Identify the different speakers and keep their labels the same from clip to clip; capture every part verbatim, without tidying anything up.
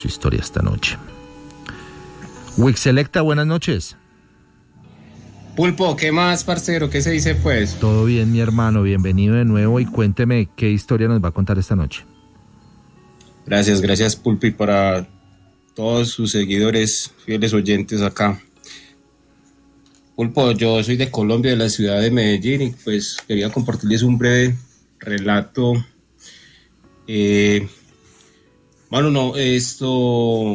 Speaker 1: Su historia esta noche. Wixelecta, buenas noches.
Speaker 2: Pulpo, ¿qué más, parcero? ¿Qué se dice, pues?
Speaker 1: Todo bien, mi hermano, bienvenido de nuevo y cuénteme qué historia nos va a contar esta noche.
Speaker 2: Gracias, gracias, Pulpo, y para todos sus seguidores, fieles oyentes acá. Pulpo, yo soy de Colombia, de la ciudad de Medellín, y pues quería compartirles un breve relato. Eh, bueno, no, esto...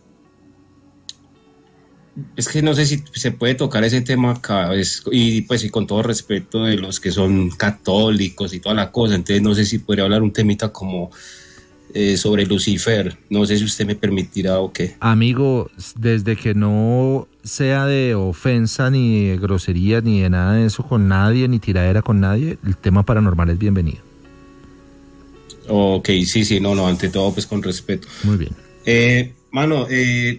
Speaker 2: Es que no sé si se puede tocar ese tema acá, es, y pues y con todo respeto de los que son católicos y toda la cosa, entonces no sé si podría hablar un temita como eh, sobre Lucifer, no sé si usted me permitirá o qué.
Speaker 1: Amigo, desde que no sea de ofensa, ni de grosería, ni de nada de eso con nadie, ni tiradera con nadie, el tema paranormal es bienvenido.
Speaker 2: Ok, sí, sí, no, no, ante todo pues con respeto.
Speaker 1: Muy bien.
Speaker 2: Eh, mano, eh...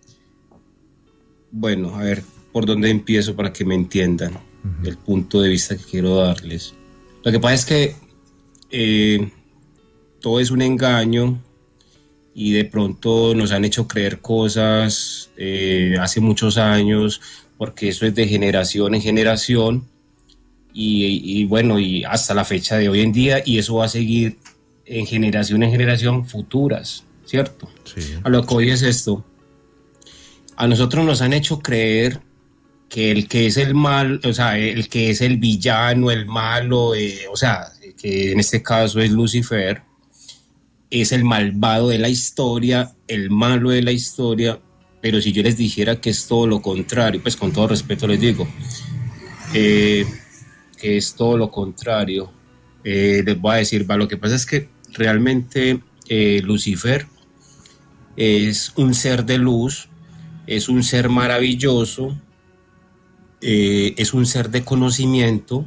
Speaker 2: Bueno, a ver, ¿por dónde empiezo para que me entiendan uh-huh. el punto de vista que quiero darles? Lo que pasa es que eh, todo es un engaño y de pronto nos han hecho creer cosas eh, hace muchos años, porque eso es de generación en generación y, y bueno, y hasta la fecha de hoy en día, y eso va a seguir en generación en generación futuras, ¿cierto? Sí. A lo que hoy es esto. A nosotros nos han hecho creer que el que es el mal, o sea, el que es el villano, el malo, eh, o sea, que en este caso es Lucifer, es el malvado de la historia, el malo de la historia, pero si yo les dijera que es todo lo contrario, pues con todo respeto les digo, eh, que es todo lo contrario, eh, les voy a decir, va, lo que pasa es que realmente eh, Lucifer es un ser de luz, es un ser maravilloso, eh, es un ser de conocimiento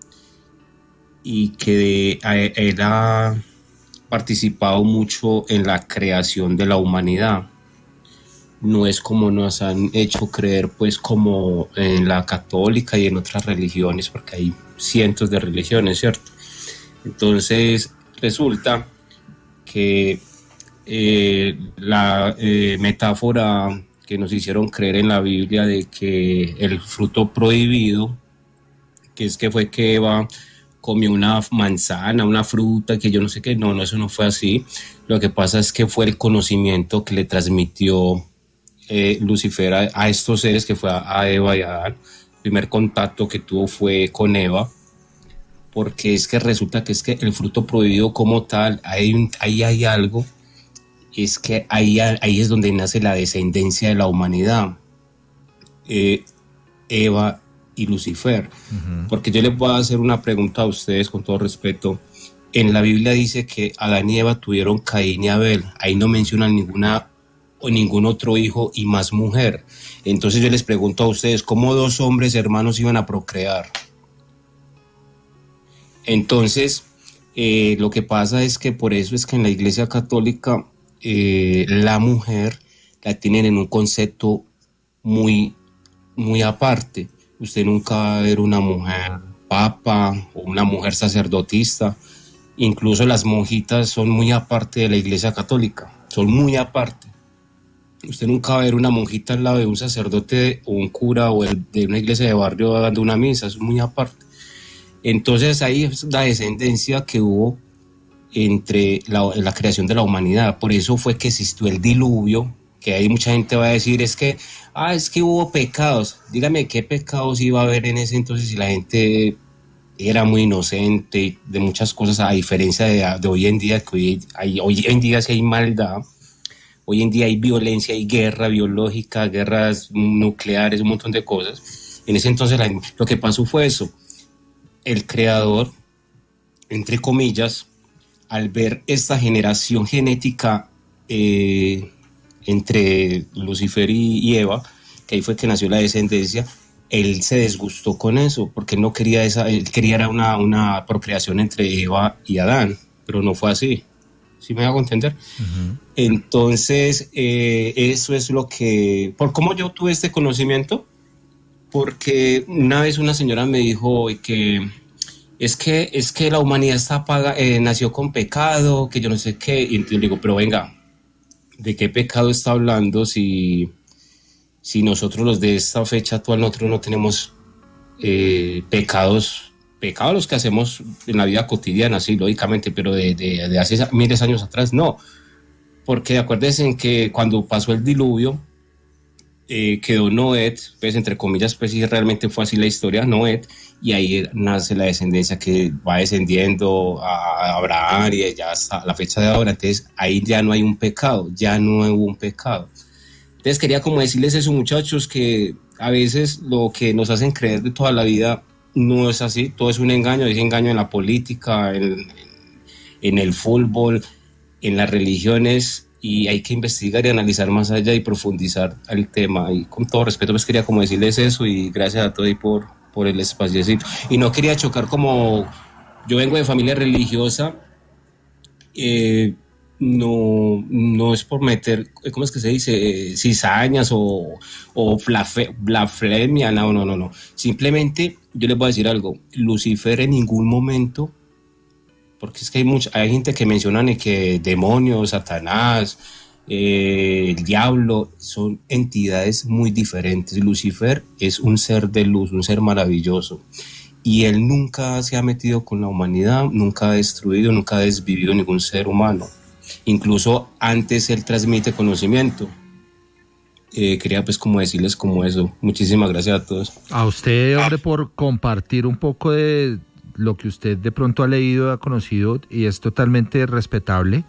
Speaker 2: y que eh, él ha participado mucho en la creación de la humanidad. No es como nos han hecho creer, pues, como en la católica y en otras religiones, porque hay cientos de religiones, ¿cierto? Entonces, resulta que eh, la eh, metáfora que nos hicieron creer en la Biblia de que el fruto prohibido, que es que fue que Eva comió una manzana, una fruta, que yo no sé qué, no, no, eso no fue así. Lo que pasa es que fue el conocimiento que le transmitió eh, Lucifer a, a estos seres, que fue a, a Eva y a Adán. El primer contacto que tuvo fue con Eva, porque es que resulta que es que el fruto prohibido como tal, ahí, ahí hay algo, es que ahí, ahí es donde nace la descendencia de la humanidad, eh, Eva y Lucifer. Uh-huh. Porque yo les voy a hacer una pregunta a ustedes con todo respeto. En la Biblia dice que Adán y Eva tuvieron Caín y Abel, ahí no mencionan ninguna o ningún otro hijo y más mujer. Entonces yo les pregunto a ustedes, ¿cómo dos hombres hermanos iban a procrear? Entonces eh, lo que pasa es que por eso es que en la Iglesia Católica Eh, la mujer la tienen en un concepto muy, muy aparte. Usted nunca va a ver una mujer papa o una mujer sacerdotista. Incluso las monjitas son muy aparte de la Iglesia Católica, son muy aparte. Usted nunca va a ver una monjita al lado de un sacerdote o un cura o el, de una iglesia de barrio dando una misa, es muy aparte. Entonces ahí es la descendencia que hubo entre la, la creación de la humanidad. Por eso fue que existió el diluvio, que ahí mucha gente va a decir, es que, ah, es que hubo pecados. Dígame, ¿qué pecados iba a haber en ese entonces si la gente era muy inocente de muchas cosas, a diferencia de, de hoy en día, que hoy, hay, hoy en día sí hay maldad, hoy en día hay violencia, hay guerra biológica, guerras nucleares, un montón de cosas. En ese entonces la, lo que pasó fue eso, el creador, entre comillas, al ver esta generación genética eh, entre Lucifer y, y Eva, que ahí fue que nació la descendencia, él se desgustó con eso, porque él no quería esa, él quería era una, una procreación entre Eva y Adán, pero no fue así. ¿Sí me hago entender? Uh-huh. Entonces, eh, eso es lo que... ¿Por cómo yo tuve este conocimiento? Porque una vez una señora me dijo que... Es que, es que la humanidad está paga, eh, nació con pecado, que yo no sé qué, y yo le digo, pero venga, ¿de qué pecado está hablando si, si nosotros los de esta fecha actual, nosotros no tenemos eh, pecados, pecados los que hacemos en la vida cotidiana, sí, lógicamente, pero de, de, de hace miles de años atrás no? Porque acuérdense en que cuando pasó el diluvio, eh, quedó Noé, pues entre comillas, pues sí, realmente fue así la historia, Noé, y ahí nace la descendencia que va descendiendo a Abraham y ya hasta la fecha de ahora. Entonces ahí ya no hay un pecado, ya no hubo un pecado. Entonces quería como decirles eso, muchachos, que a veces lo que nos hacen creer de toda la vida no es así, todo es un engaño, es engaño en la política, en, en, en el fútbol, en las religiones, y hay que investigar y analizar más allá y profundizar el tema. Y con todo respeto pues quería como decirles eso, y gracias a todos y por, por el espaciocito. Y no quería chocar, como yo vengo de familia religiosa, eh, no, no es por meter, ¿cómo es que se dice? Eh, cizañas o, o blafe, blasfemia, no, no, no, no. Simplemente yo les voy a decir algo, Lucifer en ningún momento, porque es que hay mucha, hay gente que mencionan que demonios, Satanás, eh, el diablo, son entidades muy diferentes. Lucifer es un ser de luz, un ser maravilloso, y él nunca se ha metido con la humanidad, nunca ha destruido, nunca ha desvivido ningún ser humano. Incluso antes él transmite conocimiento. Eh, quería pues como decirles como eso. Muchísimas gracias a todos.
Speaker 1: A usted, hombre, por compartir un poco de lo que usted de pronto ha leído, ha conocido, y es totalmente respetable.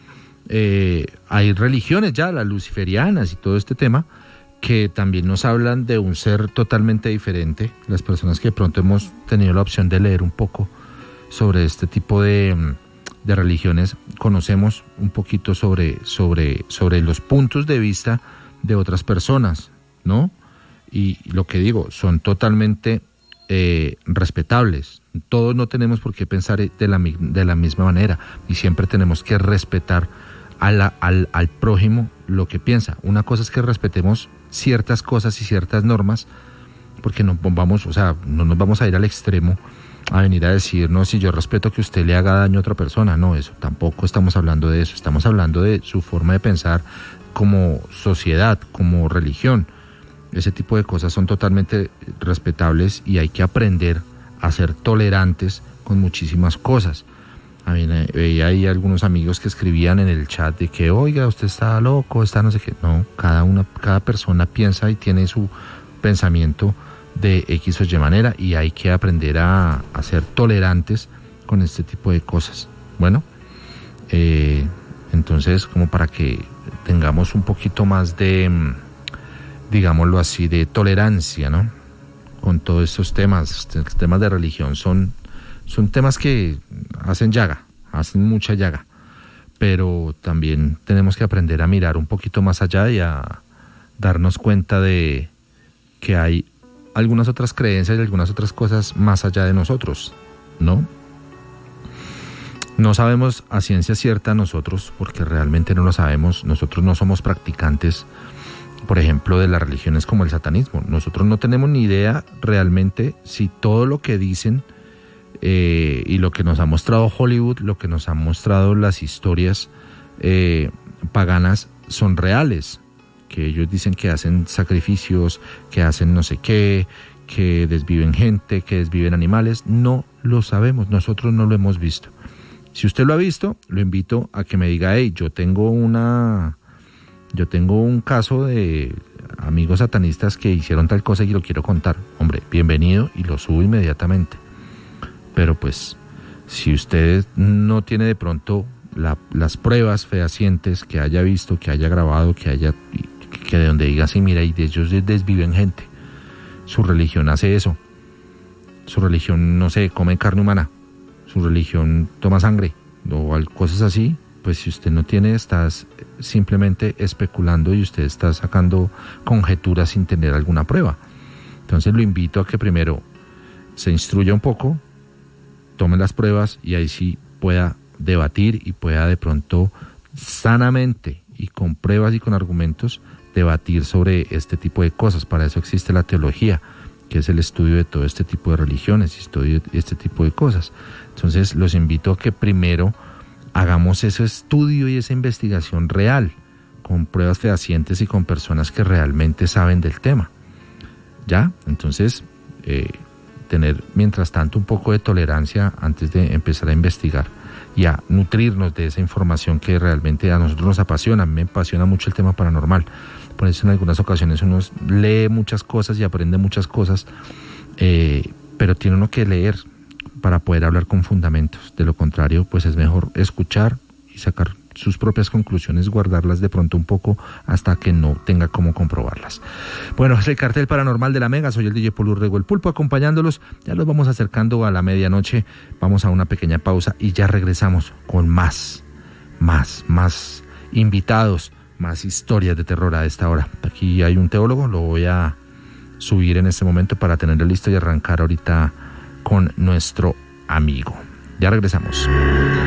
Speaker 1: Eh, hay religiones ya, las luciferianas y todo este tema, que también nos hablan de un ser totalmente diferente. Las personas que de pronto hemos tenido la opción de leer un poco sobre este tipo de, de religiones, conocemos un poquito sobre, sobre, sobre los puntos de vista de otras personas, ¿no? Y lo que digo, son totalmente eh, respetables. Todos no tenemos por qué pensar de la, de la misma manera, y siempre tenemos que respetar a la, al, al prójimo lo que piensa. Una cosa es que respetemos ciertas cosas y ciertas normas, porque no vamos, o sea, no nos vamos a ir al extremo a venir a decir, no, si yo respeto que usted le haga daño a otra persona. No, eso tampoco estamos hablando de eso. Estamos hablando de su forma de pensar como sociedad, como religión. Ese tipo de cosas son totalmente respetables, y hay que aprender a ser tolerantes con muchísimas cosas. A mí veía ahí algunos amigos que escribían en el chat de que, oiga, usted está loco, está no sé qué. No, cada una, cada persona piensa y tiene su pensamiento de X o Y manera, y hay que aprender a, a ser tolerantes con este tipo de cosas. Bueno, eh, entonces, como para que tengamos un poquito más de, digámoslo así, de tolerancia, ¿no? Con todos estos temas, temas de religión, son, son temas que hacen llaga, hacen mucha llaga, pero también tenemos que aprender a mirar un poquito más allá y a darnos cuenta de que hay algunas otras creencias y algunas otras cosas más allá de nosotros, ¿no? No sabemos a ciencia cierta nosotros, porque realmente no lo sabemos. Nosotros no somos practicantes, por ejemplo, de las religiones como el satanismo. Nosotros no tenemos ni idea realmente si todo lo que dicen eh, y lo que nos ha mostrado Hollywood, lo que nos han mostrado las historias eh, paganas son reales. Que ellos dicen que hacen sacrificios, que hacen no sé qué, que desviven gente, que desviven animales. No lo sabemos, nosotros no lo hemos visto. Si usted lo ha visto, lo invito a que me diga, hey, yo tengo una, yo tengo un caso de amigos satanistas que hicieron tal cosa y lo quiero contar. Hombre, bienvenido, y lo subo inmediatamente. Pero pues, si usted no tiene de pronto la, las pruebas fehacientes que haya visto, que haya grabado, que haya, que de donde diga así, mira, y de ellos desviven gente. Su religión hace eso. Su religión, no sé, come carne humana. Su religión toma sangre o cosas así. Pues si usted no tiene, estás simplemente especulando y usted está sacando conjeturas sin tener alguna prueba. Entonces lo invito a que primero se instruya un poco, tome las pruebas, y ahí sí pueda debatir y pueda de pronto sanamente y con pruebas y con argumentos debatir sobre este tipo de cosas. Para eso existe la teología, que es el estudio de todo este tipo de religiones y estudio de este tipo de cosas. Entonces los invito a que primero hagamos ese estudio y esa investigación real, con pruebas fehacientes y con personas que realmente saben del tema. ¿Ya? Entonces, eh, tener mientras tanto un poco de tolerancia antes de empezar a investigar y a nutrirnos de esa información que realmente a nosotros nos apasiona. A mí me apasiona mucho el tema paranormal. Por eso en algunas ocasiones uno lee muchas cosas y aprende muchas cosas, eh, pero tiene uno que leer para poder hablar con fundamentos. De lo contrario, pues es mejor escuchar y sacar sus propias conclusiones, guardarlas de pronto un poco hasta que no tenga cómo comprobarlas. Bueno, es el Cartel Paranormal de la Mega. Soy el D J Paul Urrego, el Pulpo, acompañándolos. Ya los vamos acercando a la medianoche. Vamos a una pequeña pausa y ya regresamos con más, más, más invitados, más historias de terror a esta hora. Aquí hay un teólogo, lo voy a subir en este momento para tenerlo listo y arrancar ahorita con nuestro amigo. Ya regresamos.